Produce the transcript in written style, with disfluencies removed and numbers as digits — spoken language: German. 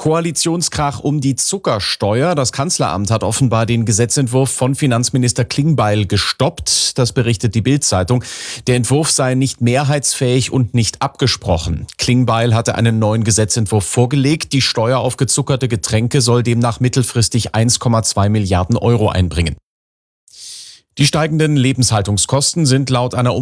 Koalitionskrach um die Zuckersteuer. Das Kanzleramt hat offenbar den Gesetzentwurf von Finanzminister Klingbeil gestoppt. Das berichtet die Bild-Zeitung. Der Entwurf sei nicht mehrheitsfähig und nicht abgesprochen. Klingbeil hatte einen neuen Gesetzentwurf vorgelegt. Die Steuer auf gezuckerte Getränke soll demnach mittelfristig 1,2 Milliarden Euro einbringen. Die steigenden Lebenshaltungskosten sind laut einer